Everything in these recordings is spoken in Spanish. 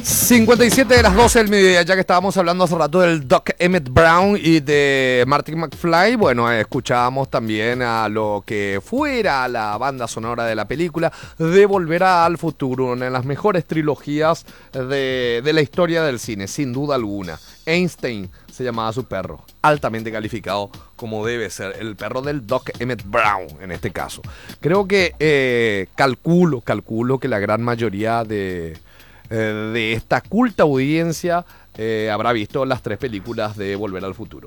57 de las 12 del mediodía, ya que estábamos hablando hace rato del Doc Emmett Brown y de Marty McFly. Bueno, escuchábamos también a lo que fuera la banda sonora de la película de Volver al Futuro, una de las mejores trilogías de la historia del cine, sin duda alguna. Einstein se llamaba su perro, altamente calificado como debe ser, el perro del Doc Emmett Brown en este caso. Creo que calculo que la gran mayoría de esta culta audiencia habrá visto las 3 películas de Volver al Futuro.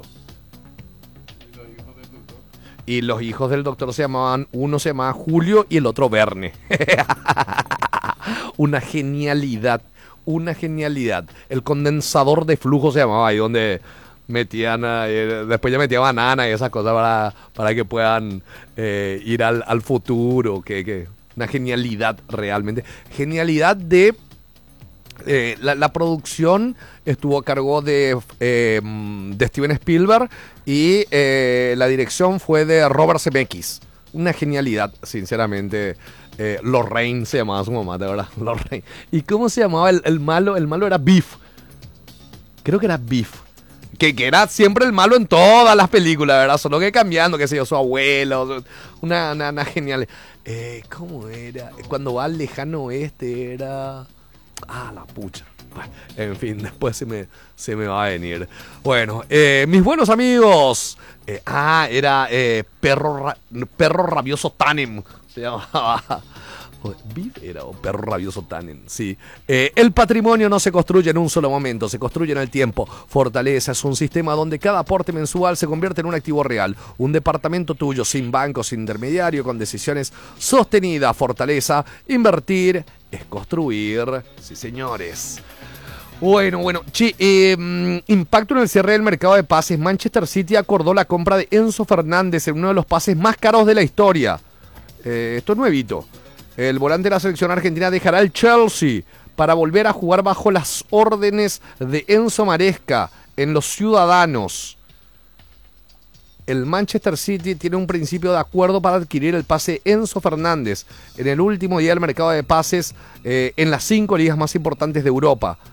Y los hijos del doctor uno se llamaba Julio y el otro Verne. Una genialidad. El condensador de flujo se llamaba ahí, donde metían, después ya metía banana y esas cosas para que puedan ir al futuro. Que una genialidad realmente. Genialidad de... La producción estuvo a cargo de Steven Spielberg y la dirección fue de Robert Zemeckis. Una genialidad, sinceramente. Lorraine se llamaba su mamá, de verdad. Lorraine. ¿Y cómo se llamaba el malo? El malo era Biff. Creo que era Biff. Que era siempre el malo en todas las películas, ¿verdad? Solo que cambiando, qué sé yo, su abuelo. Una genial. ¿Cómo era? Cuando va al lejano oeste era... la pucha. Bueno, en fin, después se me va a venir. Bueno, mis buenos amigos. Era Perro Rabioso Tannen. Se llamaba. Biff era un Perro Rabioso Tannen, sí. El patrimonio no se construye en un solo momento, se construye en el tiempo. Fortaleza es un sistema donde cada aporte mensual se convierte en un activo real. Un departamento tuyo, sin banco, sin intermediario, con decisiones sostenidas. Fortaleza, invertir es construir. Sí, señores. Bueno. Impacto en el cierre del mercado de pases. Manchester City acordó la compra de Enzo Fernández en uno de los pases más caros de la historia. Esto es nuevito. El volante de la selección argentina dejará el Chelsea para volver a jugar bajo las órdenes de Enzo Maresca en los Ciudadanos. El Manchester City tiene un principio de acuerdo para adquirir el pase Enzo Fernández en el último día del mercado de pases en las 5 ligas más importantes de Europa.